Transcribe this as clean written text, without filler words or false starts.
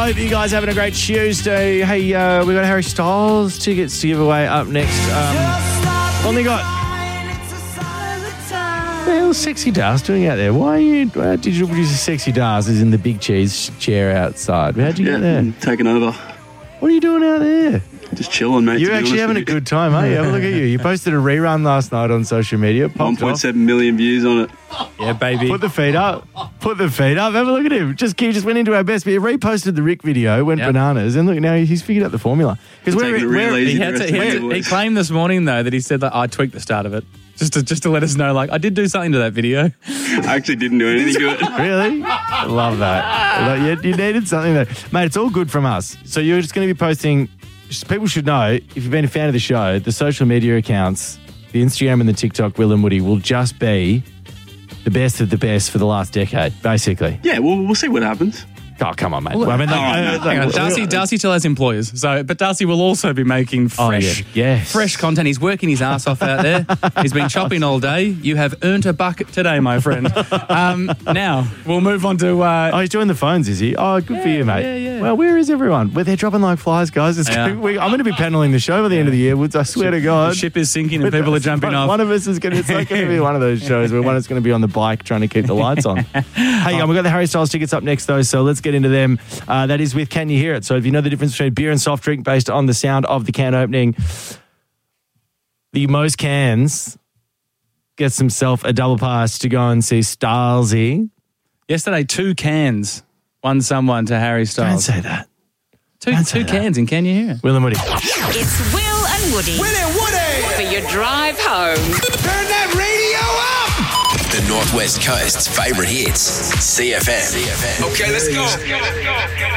I hope you guys are having a great Tuesday. Hey, we got Harry Styles tickets to give away up next. Only got... How's Sexy Dars doing out there? Why digital producer Sexy Dars is in the big cheese chair outside? How'd you get there? I'm taking over. What are you doing out there? Just chilling, mate. You're actually having a good time, aren't you? Have a look at you. You posted a rerun last night on social media. 1.7 million views on it. Yeah, baby. Put the feet up. Have a look at him. He just went into our best. He reposted the Rick video, went bananas, and look, now he's figured out the formula. Because He claimed this morning, though, that he said that I tweaked the start of it. Just to let us know, like, I did do something to that video. I actually didn't do anything to it. Really? I love that. You needed something there. Mate, it's all good from us. So you're just going to be posting... People should know, if you've been a fan of the show, the social media accounts, the Instagram and the TikTok, Will and Woody, will just be the best of the best for the last decade, basically. Yeah, we'll see what happens. Oh, come on, mate. Well, hang on. Darcy still has employers, but Darcy will also be making fresh content. He's working his ass off out there. He's been chopping all day. You have earned a bucket today, my friend. Now, we'll move on to... he's doing the phones, is he? Oh, good for you, mate. Yeah. Well, where is everyone? Well, they're dropping like flies, guys. I'm going to be paneling the show by the end of the year, Woods. I swear to God. The ship is sinking and people are jumping off. One of us is going to be one of those shows where one is going to be on the bike trying to keep the lights on. Hey, we've got the Harry Styles tickets up next, though, so let's get into them. That is with Can You Hear It? So if you know the difference between beer and soft drink based on the sound of the can opening, the most cans gets himself a double pass to go and see Stylesy. Yesterday, 2 cans won someone to Harry Styles. Don't say that. Two cans in Can You Hear It? Will and Woody. It's Will and Woody. Will and Woody! For your drive home. Turn that radio up! The Northwest Coast's favourite hits. CFM. Okay, let's go.